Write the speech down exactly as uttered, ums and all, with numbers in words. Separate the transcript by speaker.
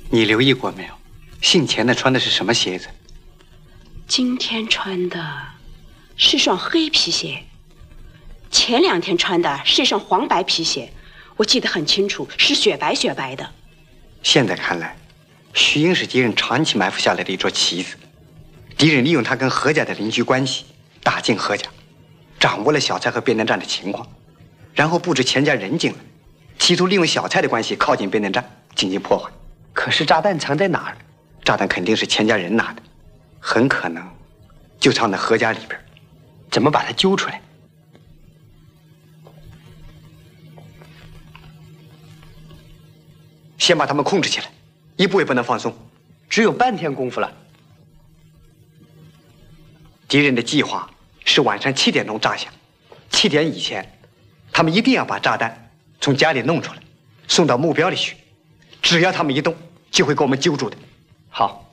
Speaker 1: 你留意过没有？姓钱的穿的是什么鞋子？
Speaker 2: 今天穿的是双黑皮鞋，前两天穿的是一双黄白皮鞋，我记得很清楚，是雪白雪白的。
Speaker 1: 现在看来，徐英是敌人长期埋伏下来的一桌棋子。敌人利用他跟何家的邻居关系，打进何家，掌握了小蔡和变电站的情况，然后布置钱家人进来，企图利用小蔡的关系靠近变电站进行破坏。可是炸弹藏在哪儿？炸弹肯定是钱家人拿的，很可能就藏在何家里边。怎么把他揪出来？先把他们控制起来，一步也不能放松。只有半天功夫了。敌人的计划是晚上七点钟炸响，七点以前，他们一定要把炸弹从家里弄出来，送到目标里去。只要他们一动，就会给我们揪住的。好。